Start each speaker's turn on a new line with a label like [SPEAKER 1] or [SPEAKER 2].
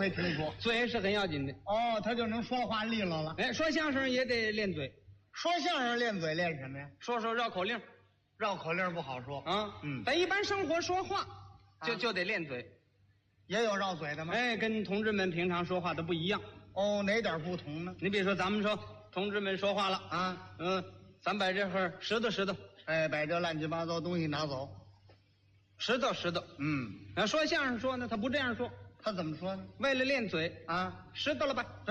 [SPEAKER 1] 回听说。
[SPEAKER 2] 嘴是很要紧的。
[SPEAKER 1] 哦，他就能说话利落了。
[SPEAKER 2] 哎，说相声也得练嘴，
[SPEAKER 1] 说相声练嘴练什么呀？
[SPEAKER 2] 说绕口令
[SPEAKER 1] 绕口令不好说
[SPEAKER 2] 啊。
[SPEAKER 1] 嗯，
[SPEAKER 2] 在一般生活说话就得练嘴。
[SPEAKER 1] 也有绕嘴的吗？
[SPEAKER 2] 哎，跟同志们平常说话的不一样。
[SPEAKER 1] 哦，哪点不同呢？
[SPEAKER 2] 你比如说，咱们说同志们说话了
[SPEAKER 1] 啊，
[SPEAKER 2] 咱把这会拾掇，
[SPEAKER 1] 哎，把这乱七八糟东西拿走，
[SPEAKER 2] 拾掇。那说相声说呢，他不这样说，
[SPEAKER 1] 他怎么说呢？
[SPEAKER 2] 为了练嘴
[SPEAKER 1] 啊，
[SPEAKER 2] 拾掇了吧。